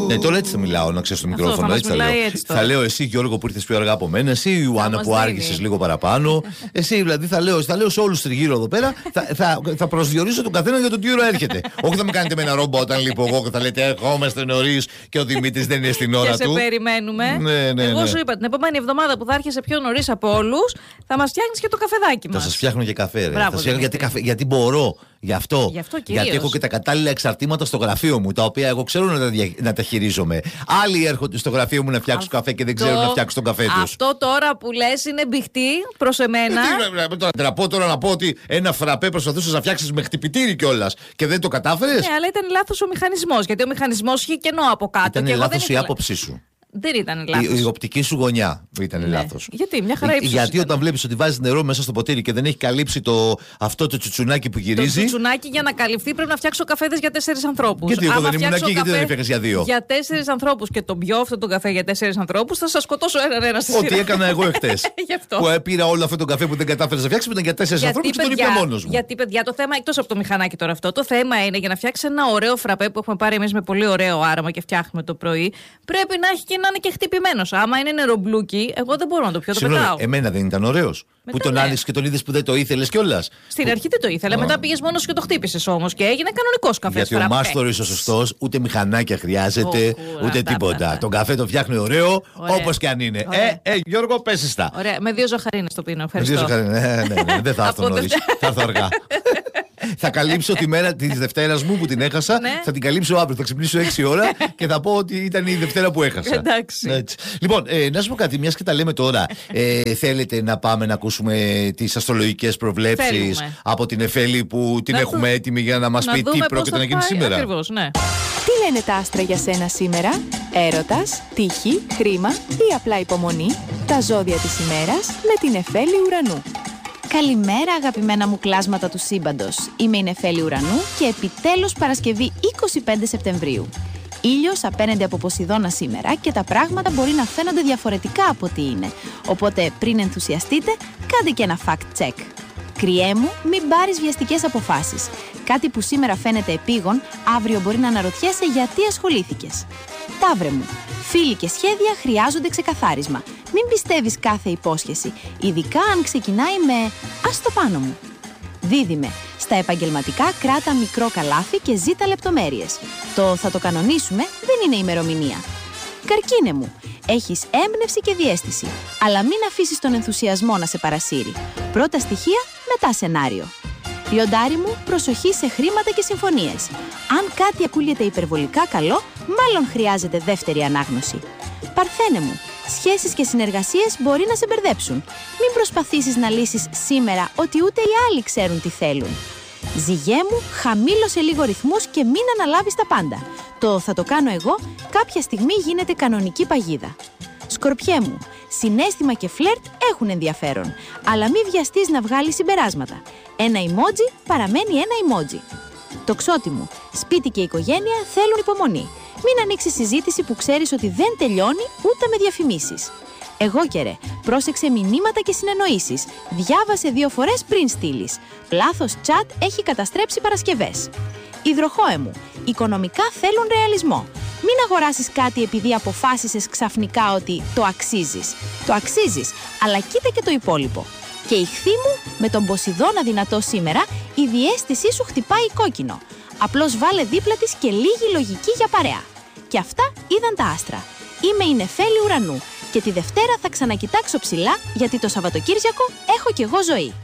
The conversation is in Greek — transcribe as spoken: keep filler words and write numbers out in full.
Ναι, τώρα έτσι θα μιλάω, να ξέρει το μικρόφωνο. Θα, έτσι θα, λέω. Έτσι θα λέω εσύ, Γιώργο, που ήρθε πιο αργά από μένα. Εσύ, Ιωάννα, που άργησε λίγο παραπάνω. Εσύ, δηλαδή, θα λέω, θα λέω σε όλου τριγύρω εδώ πέρα. Θα, θα, θα προσδιορίσω τον καθένα για το τι ώρα έρχεται. Όχι θα με κάνετε με ένα ρόμπο όταν λείπω εγώ και θα λέτε ερχόμαστε νωρί και ο Δημήτρης δεν είναι στην ώρα και του. Σε περιμένουμε. Ναι, ναι, εγώ ναι. σου είπα την επόμενη εβδομάδα που θα έρχεσαι πιο νωρί από όλου, θα μα φτιάχνει και το καφεδάκι μα. Θα σα φτιάχνω και καφέ, ρε. Μπράβο, θα σας φτιάχνω γιατί, καφέ, γιατί μπορώ. Γι' αυτό. Γι' αυτό γιατί έχω και τα κατάλληλα εξαρτήματα στο γραφείο μου, τα οποία εγώ ξέρω να τα, δια... να τα χειρίζομαι. Άλλοι έρχονται στο γραφείο μου να φτιάξουν αυτό... καφέ και δεν ξέρουν να φτιάξουν τον καφέ του. Αυτό τώρα που λες είναι μπιχτή προς εμένα. Τι τώρα, τραπώ τώρα να πω ότι ένα φραπέ προσπαθούσε να φτιάξει με χτυπητήρι κιόλας και δεν το κατάφερες. Ναι, αλλά ήταν λάθος ο μηχανισμός. Γιατί ο μηχανισμός είχε κενό από κάτω. Ήταν λάθος η ήθελα... άποψή σου. Δεν ήταν λάθος. Η, η οπτική σου γωνιά ήταν ναι. λάθος. Γιατί, μια χαρά ύψος. Γιατί ήταν. Όταν βλέπεις ότι βάζεις νερό μέσα στο ποτήρι και δεν έχει καλύψει το, αυτό το τσουτσουνάκι που γυρίζει. Το τσουτσουνάκι για να καλυφθεί πρέπει να φτιάξω καφέδες για τέσσερις ανθρώπους. Γιατί εγώ Άμα δεν ήμουν εκεί, γιατί δεν έφτιαξες για δύο. Για τέσσερις ανθρώπους και τον πιω αυτό τον καφέ για τέσσερις ανθρώπους, θα σας σκοτώσω έναν ένα στη σειρά. Ό,τι έκανα εγώ εχθές. που πήρα όλο αυτό τον καφέ που δεν κατάφερες να φτιάξεις, ήταν για τέσσερις ανθρώπους και τον ήπια μόνος μου. Γιατί, παιδιά, το θέμα, εκτός από το μηχανάκι τώρα αυτό, το θέμα είναι για να φτιάξει ένα ωραίο φραπέ που έχουμε πάρει εμείς με πολύ ωραίο άρωμα και φτιάχνουμε το πρωί, πρέπει να έχει και να είναι και χτυπημένο. Άμα είναι νερομπλούκι, εγώ δεν μπορώ να το πιω, το Συγνώμη, πετάω. Εμένα δεν ήταν ωραίος. Που τον ναι. άνοιξε και τον είδες που δεν το ήθελες κιόλας. Στην που... αρχή δεν το ήθελε, oh. μετά πήγες μόνος και το χτύπησες όμως και έγινε κανονικός καφές. Γιατί φραπέ. ο μάστορης ο σωστός, ούτε μηχανάκια χρειάζεται, oh, ούτε αυτά, τίποτα. αυτά. Τον καφέ το φτιάχνει ωραίο, όπως και αν είναι. Ωραία. Ε, ε, Γιώργο, πέσεις τα. Ωραία, με δύο ζαχαρίνες το πίνω. Ευχαριστώ. Με δύο ζαχαρίνες, ναι, ναι, ναι, δεν θα έρθω νωρίς. Θα έρθω αργά. Θα καλύψω τη μέρα τη Δευτέρα μου που την έχασα. Ναι. Θα την καλύψω αύριο. Θα ξυπνήσω έξι ώρα και θα πω ότι ήταν η Δευτέρα που έχασα. Εντάξει. Έτσι. Λοιπόν, ε, να σου πω κάτι, μια και τα λέμε τώρα. Ε, θέλετε να πάμε να ακούσουμε τις αστρολογικές προβλέψεις από την Εφέλη που την να έχουμε δου... έτοιμη για να μας να πει τι πρόκειται να γίνει πάει, σήμερα. Ακριβώς, ναι. Τι λένε τα άστρα για σένα σήμερα? Έρωτας, τύχη, χρήμα ή απλά υπομονή? Τα ζώδια της ημέρας με την Εφέλη Ουρανού. Καλημέρα αγαπημένα μου κλάσματα του σύμπαντος. Είμαι η Νεφέλη Ουρανού και επιτέλους Παρασκευή είκοσι πέντε Σεπτεμβρίου. Ήλιος απέναντι από Ποσειδώνα σήμερα και τα πράγματα μπορεί να φαίνονται διαφορετικά από ό,τι είναι. Οπότε πριν ενθουσιαστείτε, κάντε και ένα fact check. Κριέ μου, μην πάρεις βιαστικές αποφάσεις. Κάτι που σήμερα φαίνεται επίγον, αύριο μπορεί να αναρωτιέσαι γιατί ασχολήθηκες. Ταύρε μου, φίλοι και σχέδια χρειάζονται ξεκαθάρισμα. Μην πιστεύεις κάθε υπόσχεση, ειδικά αν ξεκινάει με «ας το πάνω μου». Δίδυμε, στα επαγγελματικά κράτα μικρό καλάθι και ζήτα λεπτομέρειες. Το «θα το κανονίσουμε» δεν είναι ημερομηνία. Καρκίνε μου, έχεις έμπνευση και διαίσθηση, αλλά μην αφήσεις τον ενθουσιασμό να σε παρασύρει. Πρώτα στοιχεία, μετά σενάριο. Λιοντάρι μου, προσοχή σε χρήματα και συμφωνίες. Αν κάτι ακούγεται υπερβολικά καλό, μάλλον χρειάζεται δεύτερη ανάγνωση. Παρθένε μου, σχέσεις και συνεργασίες μπορεί να σε μπερδέψουν. Μην προσπαθήσεις να λύσεις σήμερα ότι ούτε οι άλλοι ξέρουν τι θέλουν. Ζυγέ μου, χαμήλωσε λίγο ρυθμούς και μην αναλάβεις τα πάντα. Το «θα το κάνω εγώ» κάποια στιγμή γίνεται κανονική παγίδα. Σκορπιέ μου, συναίσθημα και φλερτ έχουν ενδιαφέρον, αλλά μην βιαστείς να βγάλεις συμπεράσματα. Ένα emoji παραμένει ένα emoji. Τοξότη μου, σπίτι και οικογένεια θέλουν υπομονή. Μην ανοίξεις συζήτηση που ξέρεις ότι δεν τελειώνει ούτε με διαφημίσεις. Εγώ και ρε, πρόσεξε μηνύματα και συνεννοήσεις. Διάβασε δύο φορές πριν στείλεις. Λάθος chat έχει καταστρέψει Παρασκευές. Υδροχόε μου, οικονομικά θέλουν ρεαλισμό. Μην αγοράσεις κάτι επειδή αποφάσισες ξαφνικά ότι το αξίζεις. Το αξίζεις, αλλά κοίτα και το υπόλοιπο. Και Ιχθύ μου, με τον Ποσειδώνα δυνατό σήμερα, η διαίσθησή σου χτυπάει κόκκινο. Απλώς βάλε δίπλα της και λίγη λογική για παρέα. Και αυτά είδαν τα άστρα. Είμαι η Νεφέλη Ουρανού και τη Δευτέρα θα ξανακοιτάξω ψηλά γιατί το Σαββατοκύριακο έχω κι εγώ ζωή.